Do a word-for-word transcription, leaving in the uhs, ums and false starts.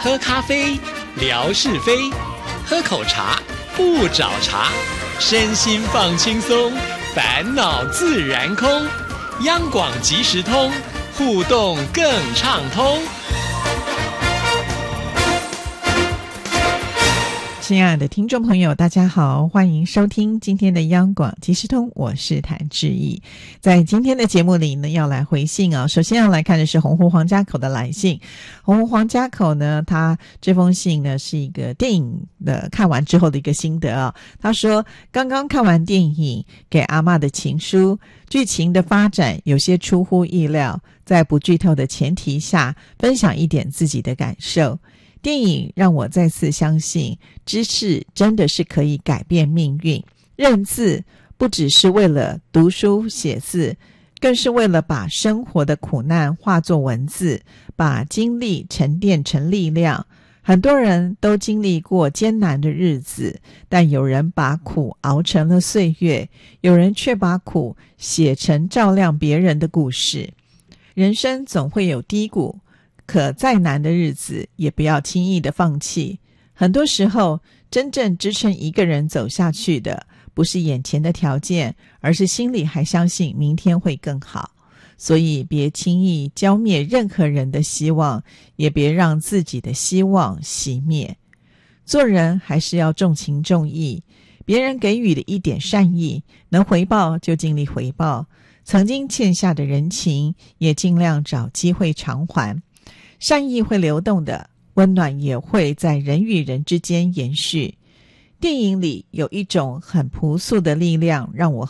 喝咖啡，聊是非；喝口茶，不找茬。身心放轻松，烦恼自然空。央广即时通，互动更畅通。 亲爱的听众朋友，大家好，欢迎收听今天的央广即时通，我是谭志毅。在今天的节目里呢，要来回信啊。首先要来看的是洪湖黄家口的来信。洪湖黄家口呢，他这封信呢是一个电影的看完之后的一个心得啊。他说，刚刚看完电影《给阿嬷的情书》，剧情的发展有些出乎意料，在不剧透的前提下，分享一点自己的感受。电影让我再次相信，知识真的是可以改变命运。认字不只是为了读书写字，更是为了把生活的苦难化作文字，把经历沉淀成力量。很多人都经历过艰难的日子，但有人把苦熬成了岁月，有人却把苦写成照亮别人的故事。人生总会有低谷，可再难的日子也不要轻易的放弃。很多时候，真正支撑一个人走下去的，不是眼前的条件，而是心里还相信明天会更好。所以别轻易浇灭任何人的希望，也别让自己的希望熄灭。做人还是要重情重义，别人给予的一点善意，能回报就尽力回报，曾经欠下的人情也尽量找机会偿还。善意会流动的，温暖也会在人与人之间延续。电影里有一种很朴素的力量让我